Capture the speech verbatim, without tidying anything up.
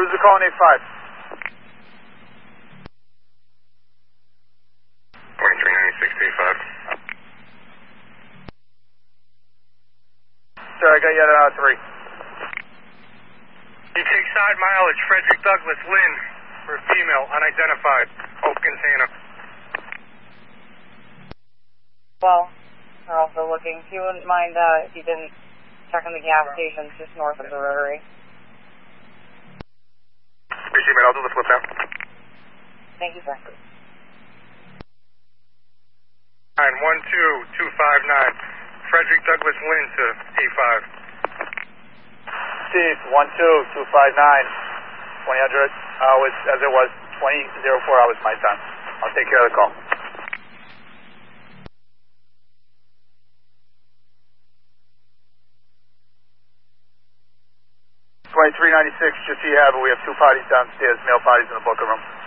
Cruiser calling eight five. twenty-three ninety-six to eight five. Sir, I got you at uh, three. You take side mileage, Frederick Douglass Lynn, for a female, unidentified, open container. Well, we're also looking. If you wouldn't mind uh, if you didn't check on the gas stations just north of the Rotary. Appreciate it, I'll do the flip now. Thank you, sir. Nine one two two five nine, Frederick Douglass Lynn to eight five. Steve, one two two five nine, twenty hundred hours as it was, twenty oh four hours my time. I'll take care of the call. twenty-three ninety-six, just so you have it, we have two parties downstairs, male parties in the booker room.